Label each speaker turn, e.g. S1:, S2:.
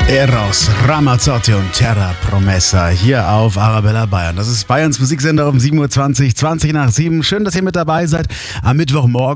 S1: Eros Ramazzotti und Terra Promessa hier auf Arabella Bayern. Das ist Bayerns Musiksender um 7:20 Uhr, 20 nach 7. Schön, dass ihr mit dabei seid am Mittwochmorgen.